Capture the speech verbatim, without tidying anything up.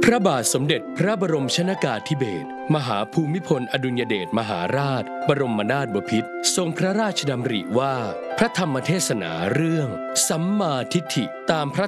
ระบาทสมเด็จพระบรมชนกาธิเบศรมหาภูมิพลอดุลยเดชมหาราชบรมนาถบพิตรทรงพระราชดำริว่าพระธรรมเทศนาเรื่องสัมมาทิฏฐิตามพระ